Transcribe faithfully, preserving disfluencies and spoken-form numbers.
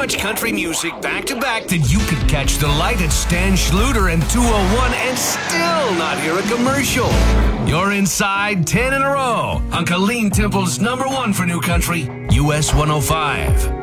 much country music back to back that you could catch the light at Stan Schluter and two oh one and still not hear a commercial. You're inside ten in a row on Colleen Temple's number one for new country, U S one oh five.